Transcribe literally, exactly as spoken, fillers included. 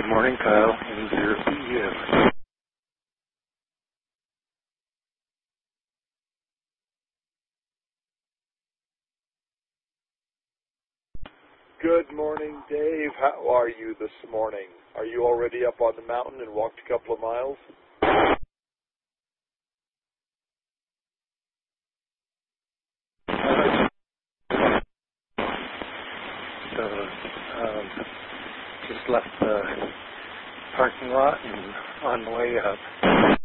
Good morning, Kyle. N zero P M. Good morning, Dave. How are you this morning? Are you already up on the mountain and walked a couple of miles? So, um, just left the parking lot and on the way up.